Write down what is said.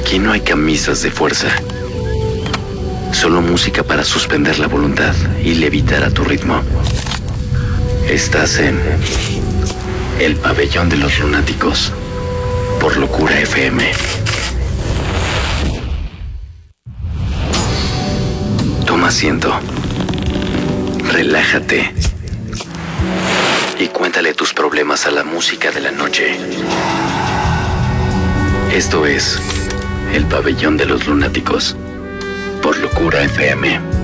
Aquí no hay camisas de fuerza. Solo música para suspender la voluntad y levitar a tu ritmo. Estás en el pabellón de los lunáticos por Locura FM. Toma asiento. Relájate. Y cuéntale tus problemas a la música de la noche. Esto es el pabellón de los lunáticos por Locura FM.